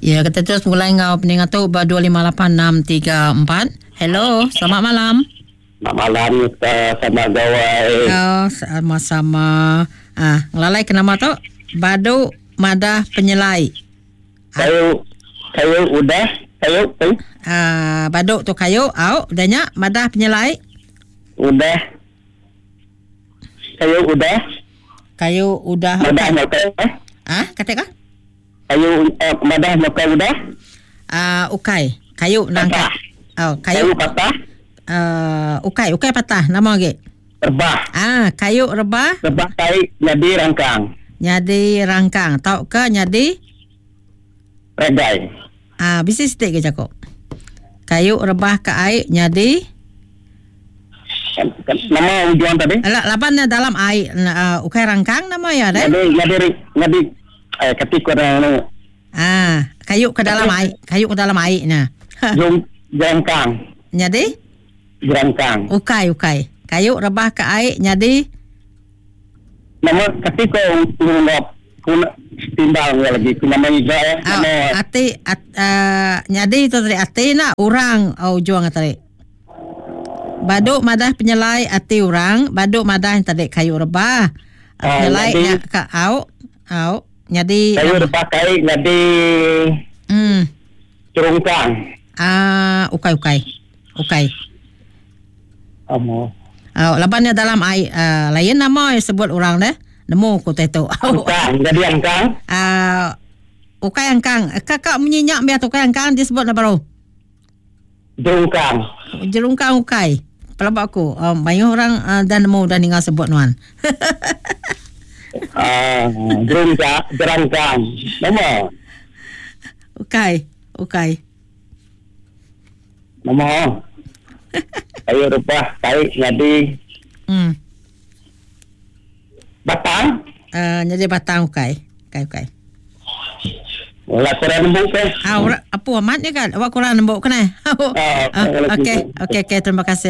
Ya, kita terus mulai ngau peningat tu 258-634. Hello, selamat malam. Selamat malam, sama gawai. Oh, sama-sama. Ngelalai ke nama tu? Badu Madah Penyelai. Kayu udah, kayu. Badu tu kayu, udahnya Madah Penyelai. Udah. Kayu udah. Madah nokai. Katakan? Kayu madah nokai udah. Ukai. Kayu nangka. Kayu patah. Ukai patah nama lagi. Rebah. Kayu rebah. Rebah kai nyadi rangkang. Tahu ke nyadi? Regai. Bisa sedikit ke cakap. Kayu rebah kai nyadi. Nama ujuan tadi? Lapan dalam air. Ukai rangkang nama ya deh. Nyadi ketik orang. Kayu ke dalam air. Kayu ke dalam air nah. Jerangkang. Nyadi? Jerangkang. Ukai. Kayu rebah ke air nyadi. Nama ketik ngulap timbang lagi. Nama juga ya. Ati nyadi itu tadi ati nak orang juang tadi. Baduk Madah Penyelai ati orang. Baduk Madah yang tadi kayu rebah. Penyelai nya ke au. Nyadi kayu rebah kai nyadi curungkang. Ukai. Lapannya dalam air lain nama yang sebut orang deh. Nemu ku tu. Jadi angkang. Ukai angkang. Kakak menyenyak biar ukai angkang disebut apa baru? Jerungkang ukai. Pelabak aku. Banyak orang dan nemu dan tinggal sebut nuan. Jerangkang. Nama. Ukai. Nama. Kayu rebah kai nyadi. Batang. Nyadi batang ukai. Wala kurang nembuk ke? Apa amatnya kan? Awak kurang nembuk kena. Okey, terima kasih.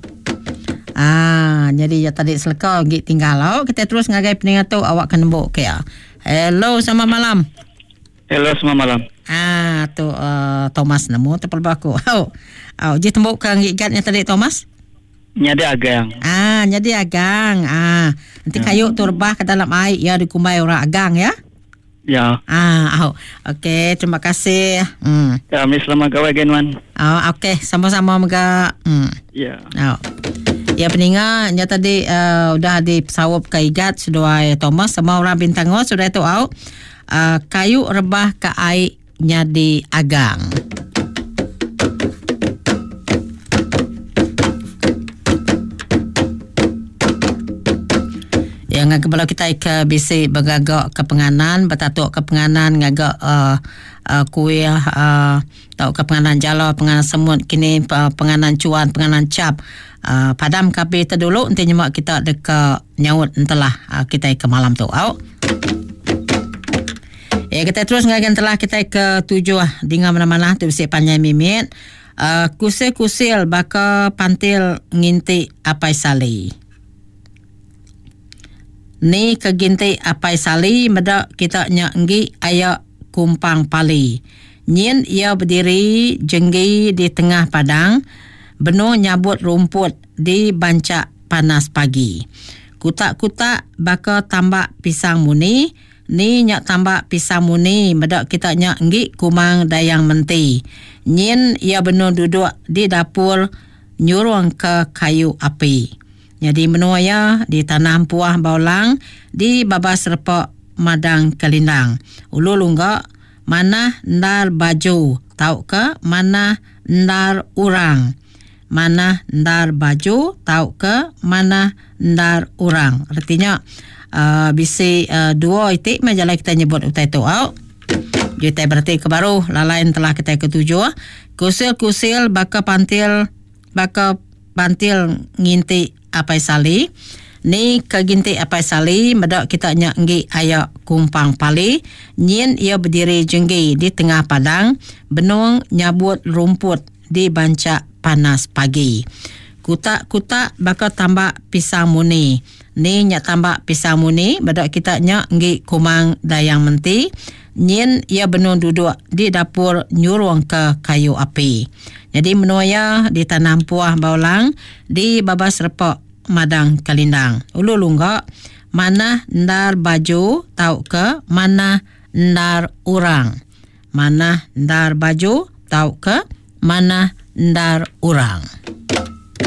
Jadi ya tadi selekau gig tinggal kita terus ngagai peningat tu awak kan nembuk ke ya. Hello, selamat malam. Hello, selamat malam. Tu Thomas nemu tepal baku. Ji tembuk ke gigatnya tadi Thomas? Nyadi agang. Nyadi agang. Nanti kayu tu rebah ke dalam air ya dikumbai orang agang ya. Ya. Okey, terima kasih. Kami selamat gawai genwan. Okey, sama-sama mega. Ya. Ya peningat nya tadi udah di pesawat ke igat sudah Thomas sama orang bintang sudah itu kayu rebah ke air nyadi agang. Yang kalau kita ke bisi bagagak ke penganan, batatuk ke penganan ngagak kuih tau ke penganan jala, penganan semut kini penganan cuan, penganan cap. Padam kapi tu dulu nanti nyemak kita dekat nyaut entelah kita ke malam tu. Kita terus ngagan telah kita ke 7 dengan mana-mana tu bisi panjang mimit. Kusil baka pantil nginti apai sali. Ni keginti apai sali meda kita nyanggi ayak kumpang pali. Nyin ia berdiri jenggi di tengah padang, benuh nyabut rumput di bancak panas pagi. Kutak-kutak baka tambak pisang muni, ni nyak tambak pisang muni meda kita nyanggi kumang dayang menti. Nyin ia benuh duduk di dapur nyurung ke kayu api. Jadi menuaya di tanah puah baulang di babas repok madang kelindang. Ulu lungga mana ndar baju tahu ke mana ndar urang. Mana ndar baju tahu ke mana ndar urang. Artinya bisi dua itik majalah kita nyebut utai tu Juta berarti ke baru lalain telah kita ketujuh. Kusil baka pantil nginti apai sali. Ni keginti apai sali medak kita nyanggi ayak kumpang pali. Nyin ia berdiri jenggi di tengah padang, benung nyabut rumput di bancak panas pagi. Kutak-kutak baka tambak pisang muni. Ni nyak tambak pisang muni medak kita nyanggi kumang dayang menti. Nyen ia benar duduk di dapur nyurung ke kayu api. Jadi menua ia ditanam puah baulang di babas repok Madang Kalindang. Ulu lunggak mana ndar baju tau ke mana ndar urang. Mana ndar baju tau ke mana ndar urang.